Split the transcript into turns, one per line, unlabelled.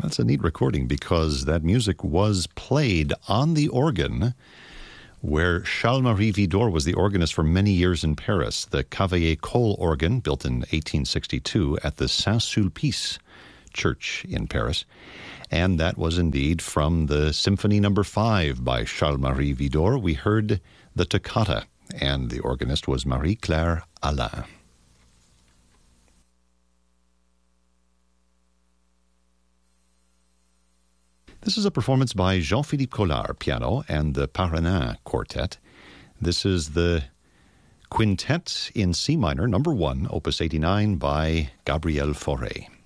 That's a neat recording because that music was played on the organ where Charles-Marie Widor was the organist for many years in Paris, the Cavaillé-Coll organ, built in 1862 at the Saint-Sulpice Church in Paris. And that was indeed from the Symphony No. 5 by Charles-Marie Widor. We heard the toccata, and the organist was Marie-Claire Alain. This is a performance by Jean-Philippe Collard, piano, and the Paranin Quartet. This is the Quintet in C minor, No. 1, Opus 89 by Gabriel Fauré.